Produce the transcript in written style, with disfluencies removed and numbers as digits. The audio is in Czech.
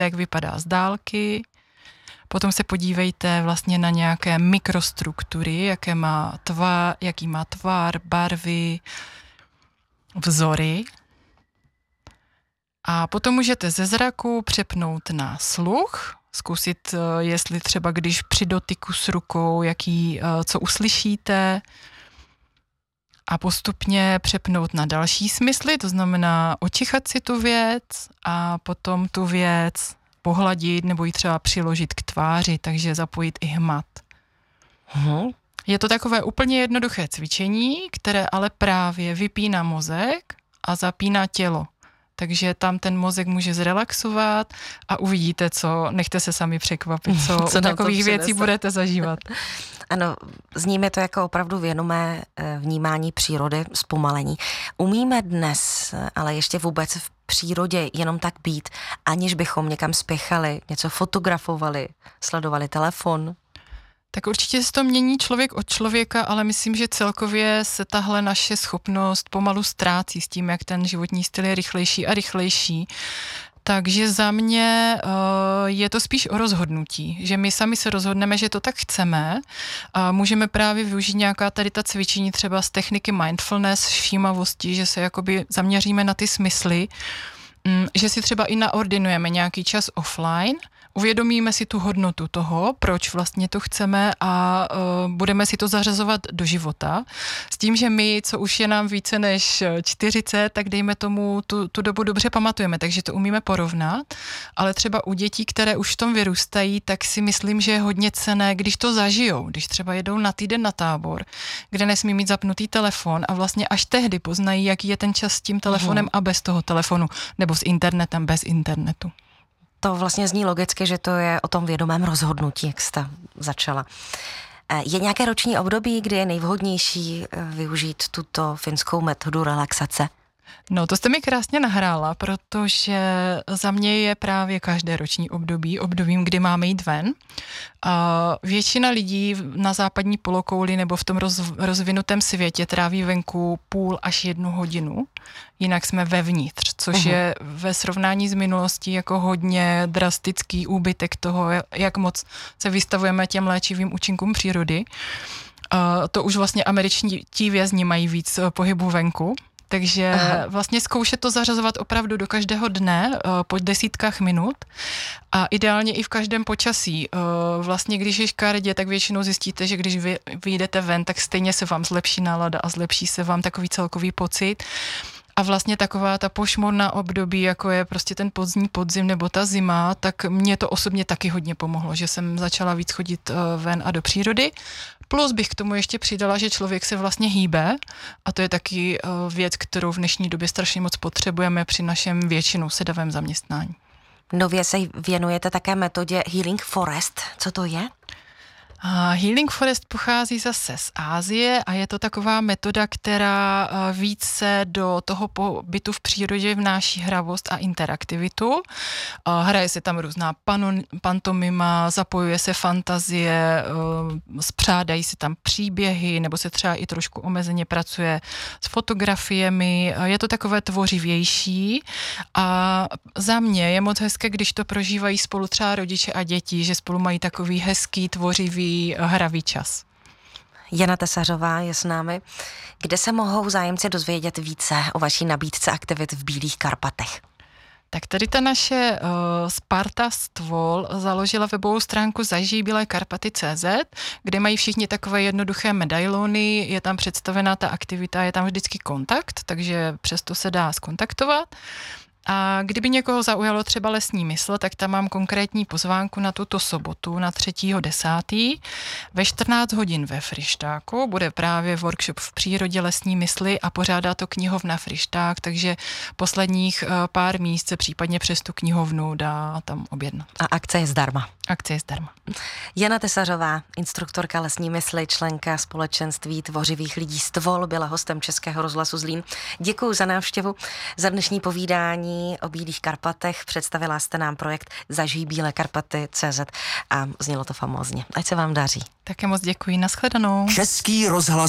jak vypadá z dálky. Potom se podívejte vlastně na nějaké mikrostruktury, jaký má tvar, barvy, vzory. A potom můžete ze zraku přepnout na sluch, zkusit, jestli třeba když při dotyku s rukou, co uslyšíte, a postupně přepnout na další smysly, to znamená očichat si tu věc a potom tu věc pohladit nebo ji třeba přiložit k tváři, takže zapojit i hmat. Je to takové úplně jednoduché cvičení, které ale právě vypíná mozek a zapíná tělo. Takže tam ten mozek může zrelaxovat a uvidíte, nechte se sami překvapit, co takových věcí budete zažívat. Ano, zní mi to jako opravdu vědomé vnímání přírody, zpomalení. Umíme dnes, ale ještě vůbec v přírodě jenom tak být, aniž bychom někam spěchali, něco fotografovali, sledovali telefon? Tak určitě se to mění člověk od člověka, ale myslím, že celkově se tahle naše schopnost pomalu ztrácí s tím, jak ten životní styl je rychlejší a rychlejší. Takže za mě je to spíš o rozhodnutí, že my sami se rozhodneme, že to tak chceme a můžeme právě využít nějaká tady ta cvičení třeba z techniky mindfulness, všímavosti, že se jakoby zaměříme na ty smysly, že si třeba i naordinujeme nějaký čas offline, uvědomíme si tu hodnotu toho, proč vlastně to chceme a budeme si to zařazovat do života. S tím, že my, co už je nám více než 40, tak dejme tomu tu dobu dobře pamatujeme, takže to umíme porovnat, ale třeba u dětí, které už v tom vyrůstají, tak si myslím, že je hodně cenné, když to zažijou, když třeba jedou na týden na tábor, kde nesmí mít zapnutý telefon a vlastně až tehdy poznají, jaký je ten čas s tím telefonem a bez toho telefonu, nebo s internetem, bez internetu. To vlastně zní logicky, že to je o tom vědomém rozhodnutí, jak jste začala. Je nějaké roční období, kdy je nejvhodnější využít tuto finskou metodu relaxace? No, to jste mi krásně nahrála, protože za mě je právě každé roční obdobím, kdy máme jít ven. Většina lidí na západní polokouli nebo v tom rozvinutém světě tráví venku 0,5 až 1 hodinu, jinak jsme vevnitř, což je ve srovnání s minulostí jako hodně drastický úbytek toho, jak moc se vystavujeme těm léčivým účinkům přírody. To už vlastně američtí vězni mají víc pohybu venku. Takže vlastně zkoušet to zařazovat opravdu do každého dne po desítkách minut a ideálně i v každém počasí. Vlastně když je škaredě, tak většinou zjistíte, že když vy vyjdete ven, tak stejně se vám zlepší nálada a zlepší se vám takový celkový pocit. A vlastně taková ta pošmorná období, jako je prostě ten pozdní podzim nebo ta zima, tak mě to osobně taky hodně pomohlo, že jsem začala víc chodit ven a do přírody. Plus bych k tomu ještě přidala, že člověk se vlastně hýbe a to je taky věc, kterou v dnešní době strašně moc potřebujeme při našem většinou sedavém zaměstnání. Nově se věnujete také metodě Healing Forest. Co to je? Healing Forest pochází zase z Asie a je to taková metoda, která více do toho pobytu v přírodě vnáší hravost a interaktivitu. Hraje se tam různá pantomima, zapojuje se fantazie, spřádají se tam příběhy, nebo se třeba i trošku omezeně pracuje s fotografiemi. Je to takové tvořivější a za mě je moc hezké, když to prožívají spolu třeba rodiče a děti, že spolu mají takový hezký, tvořivý, hravý čas. Jana Tesařová je s námi. Kde se mohou zájemci dozvědět více o vaší nabídce aktivit v Bílých Karpatech? Tak tady ta naše Sparta Stvol založila webovou stránku zažijíbílékarpaty.cz, kde mají všichni takové jednoduché medailony, je tam představená ta aktivita, je tam vždycky kontakt, takže přesto se dá skontaktovat. A kdyby někoho zaujalo třeba lesní mysl, tak tam mám konkrétní pozvánku na tuto sobotu, na 3.10. ve 14 hodin ve Frištáku. Bude právě workshop v přírodě lesní mysli a pořádá to knihovna Frišták, takže posledních pár míst se případně přes tu knihovnu dá tam objednat. A akce je zdarma. Akce je zdarma. Jana Tesařová, instruktorka lesní mysli, členka společenství tvořivých lidí Stvol, byla hostem Českého rozhlasu Zlín. Děkuji za návštěvu, za dnešní povídání o Bílých Karpatech. Představila jste nám projekt zažijíbílékarpaty.cz a znělo to famózně. Ať se vám daří. Také moc děkuji, nashledanou. Český rozhlas